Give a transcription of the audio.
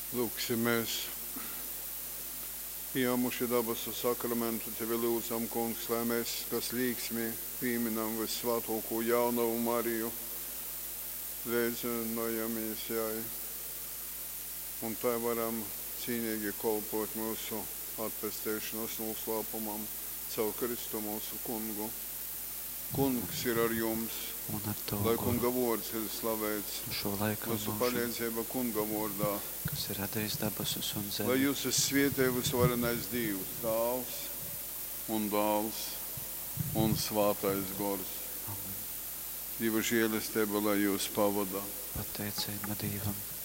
Lūksimies, pieņemuši debesu sakramentu, tevi lūdzam, kungs, lai mēs tas līksmi pieminam visvētāko jaunavu Mariju, rēdzinojamies jai, un tā varam cīnīgi kolpot mūsu atpestēšanas noslēpumam caur Kristu mūsu kungu. Kungs ir ar jums, un ar to, lai kunga vārds ir slavēts, šo laiku mūsu mūžu, palīdzība kunga vārdā. kas ir radījis debesus un Lai zemi. jūs svētē visvarenais Dievs, Tēvs un Dēls un Svētais Gors. Amen. Dieva žēlastība, lai jūs pavada. Pateicība Dievam.